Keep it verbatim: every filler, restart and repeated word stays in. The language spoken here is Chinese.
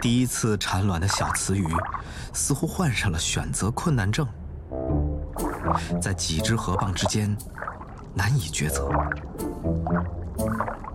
第一次产卵的小雌鱼似乎患上了选择困难症，在几只河蚌之间难以抉择。